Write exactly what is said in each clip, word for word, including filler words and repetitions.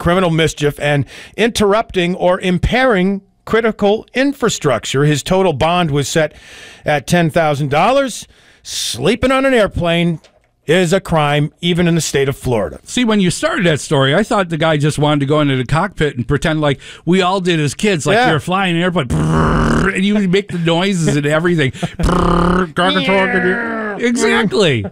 criminal mischief and interrupting or impairing critical infrastructure. His total bond was set at ten thousand dollars. Sleeping on an airplane is a crime, even in the state of Florida. See, when you started that story, I thought the guy just wanted to go into the cockpit and pretend like we all did as kids, like Yeah. you're flying an airplane, brrr, and you would make the noises and everything. Brrr, exactly.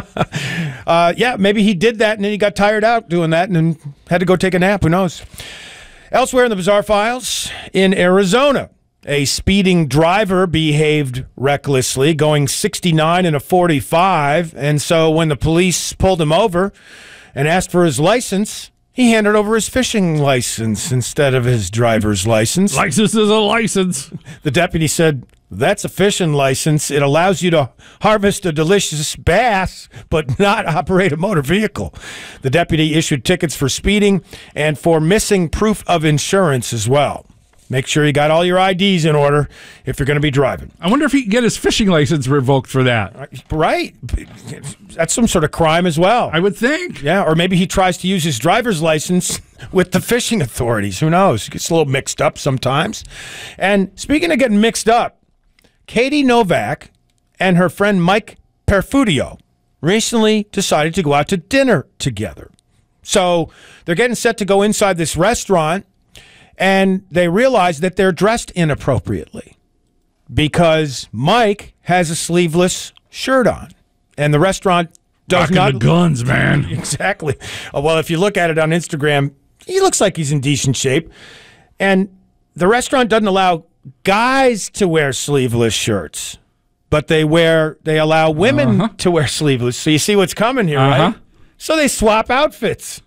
Uh, yeah, maybe he did that and then he got tired out doing that and then had to go take a nap. Who knows? Elsewhere in the Bizarre Files, in Arizona, a speeding driver behaved recklessly, going sixty-nine in a forty-five. And so when the police pulled him over and asked for his license, he handed over his fishing license instead of his driver's license. License is a license. The deputy said, "That's a fishing license. It allows you to harvest a delicious bass, but not operate a motor vehicle." The deputy issued tickets for speeding and for missing proof of insurance as well. Make sure you got all your I Ds in order if you're going to be driving. I wonder if he can get his fishing license revoked for that. Right. That's some sort of crime as well. I would think. Yeah, or maybe he tries to use his driver's license with the fishing authorities. Who knows? It gets a little mixed up sometimes. And speaking of getting mixed up, Katie Novak and her friend Mike Perfudio recently decided to go out to dinner together. So they're getting set to go inside this restaurant, and they realize that they're dressed inappropriately because Mike has a sleeveless shirt on, and the restaurant does Rocking not. the guns, man. Exactly. Uh, well, if you look at it on Instagram, he looks like he's in decent shape, and the restaurant doesn't allow guys to wear sleeveless shirts, but they wear they allow women Uh-huh. to wear sleeveless. So you see what's coming here, Uh-huh. right? So they swap outfits.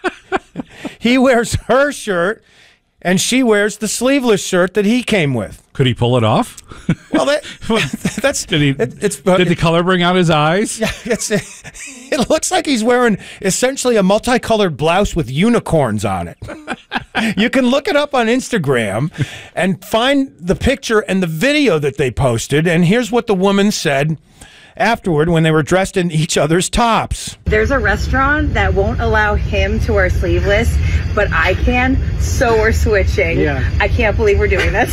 He wears her shirt, and she wears the sleeveless shirt that he came with. Could he pull it off? Well, that, that's Did he? it, it's Did the color bring out his eyes? yeah, it's, it looks like he's wearing essentially a multicolored blouse with unicorns on it. You can look it up on Instagram and find the picture and the video that they posted. And here's what the woman said afterward when they were dressed in each other's tops. There's a restaurant that won't allow him to wear sleeveless, but I can, so we're switching. Yeah. I can't believe we're doing this.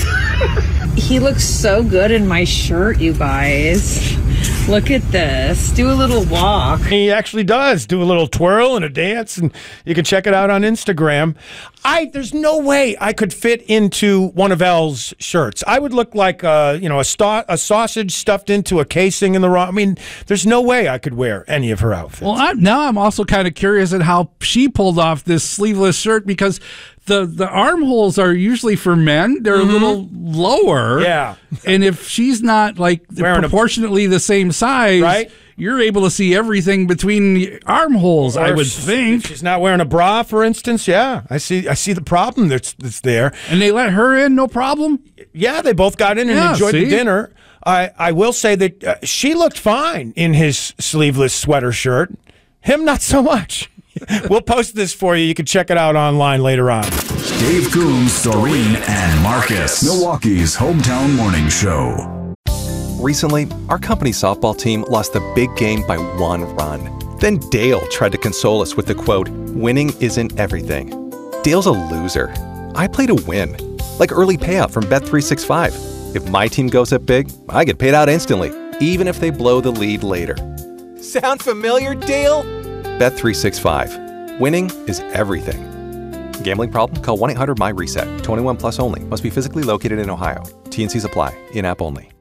He looks so good in my shirt, you guys. Look at this. Do a little walk. He actually does do a little twirl and a dance, and you can check it out on Instagram. I there's no way I could fit into one of Elle's shirts. I would look like a, you know a, sta- a sausage stuffed into a casing in the wrong. I mean, there's no way I could wear any of her outfits. Well, I'm, now I'm also kind of curious at how she pulled off this sleeveless shirt because the, the armholes are usually for men. They're Mm-hmm. a little lower. Yeah. And if she's not like Wearing a- proportionately the same size, Right. you're able to see everything between the armholes, Or I if would she- think. if she's not wearing a bra, for instance. Yeah, I see. I see the problem that's that's there. And they let her in, no problem? Yeah, they both got in and Yeah, enjoyed see? the dinner. I, I will say that uh, she looked fine in his sleeveless sweater shirt. Him, not so much. We'll post this for you. You can check it out online later on. Dave Coombs, Doreen, and Marcus. Milwaukee's hometown morning show. Recently, our company softball team lost the big game by one run. Then Dale tried to console us with the quote, "Winning isn't everything." Dale's a loser. I play to win. Like early payout from Bet three sixty-five. If my team goes up big, I get paid out instantly, even if they blow the lead later. Sound familiar, Dale? Bet three sixty-five. Winning is everything. Gambling problem? Call one eight hundred M Y RESET. twenty-one plus only. Must be physically located in Ohio. T and Cs apply. In-app only.